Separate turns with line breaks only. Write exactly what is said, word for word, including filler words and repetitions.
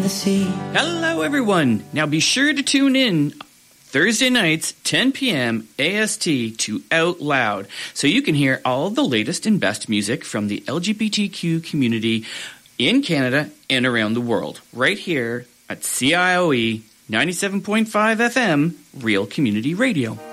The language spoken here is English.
the sea.
Hello, everyone. Now be sure to tune in Thursday nights, ten p.m. A S T to Out Loud, so you can hear all the latest and best music from the L G B T Q community in Canada and around the world, right here at C I O E ninety-seven point five F M, Real Community Radio.